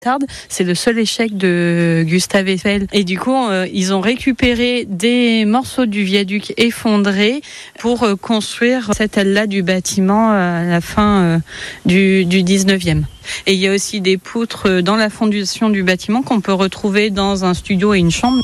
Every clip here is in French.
C'est le seul échec de Gustave Eiffel. Et du coup, ils ont récupéré des morceaux du viaduc effondré pour construire cette aile-là du bâtiment à la fin du 19e. Et il y a aussi des poutres dans la fondation du bâtiment qu'on peut retrouver dans un studio et une chambre.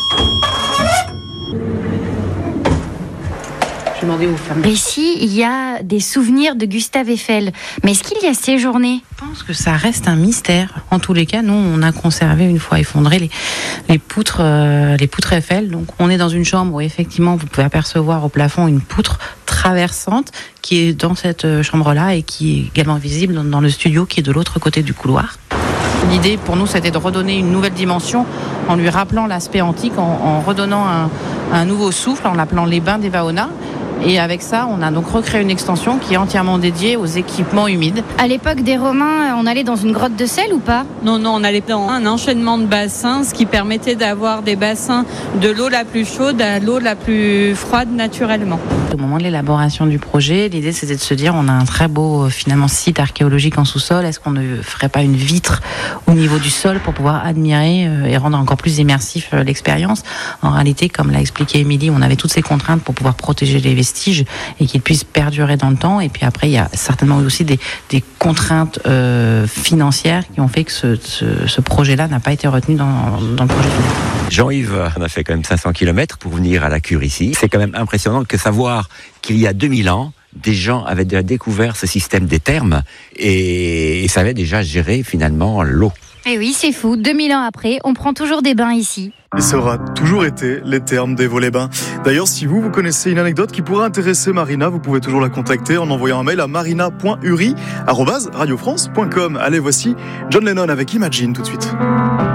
Ici, il y a des souvenirs de Gustave Eiffel. Mais est-ce qu'il y a séjourné ? Je pense que ça reste un mystère. En tous les cas, nous, on a conservé, une fois effondré, les poutres Eiffel. Donc, on est dans une chambre où, effectivement, vous pouvez apercevoir au plafond une poutre traversante qui est dans cette chambre-là et qui est également visible dans le studio qui est de l'autre côté du couloir. L'idée pour nous, c'était de redonner une nouvelle dimension en lui rappelant l'aspect antique, en redonnant un nouveau souffle, en l'appelant les bains d'Evaona. Et avec ça, on a donc recréé une extension qui est entièrement dédiée aux équipements humides. À l'époque des Romains, on allait dans une grotte de sel ou pas ? Non, on allait dans un enchaînement de bassins, ce qui permettait d'avoir des bassins de l'eau la plus chaude à l'eau la plus froide naturellement. Au moment de l'élaboration du projet, l'idée c'était de se dire on a un très beau site archéologique en sous-sol, est-ce qu'on ne ferait pas une vitre au niveau du sol pour pouvoir admirer et rendre encore plus immersif l'expérience ? En réalité, comme l'a expliqué Émilie, on avait toutes ces contraintes pour pouvoir protéger les vestiges et qu'ils puissent perdurer dans le temps. Et puis après, il y a certainement aussi des contraintes financières qui ont fait que ce projet-là n'a pas été retenu dans le projet final. Jean-Yves, on a fait quand même 500 km pour venir à la cure ici. C'est quand même impressionnant que savoir qu'il y a 2000 ans, des gens avaient déjà découvert ce système des thermes et savaient déjà gérer finalement l'eau. Et oui, c'est fou. 2000 ans après, on prend toujours des bains ici. Et ça aura toujours été les thermes d'Évaux-les-Bains. D'ailleurs, si vous connaissez une anecdote qui pourrait intéresser Marina, vous pouvez toujours la contacter en envoyant un mail à marina.uri@radiofrance.com. Allez, voici John Lennon avec Imagine tout de suite.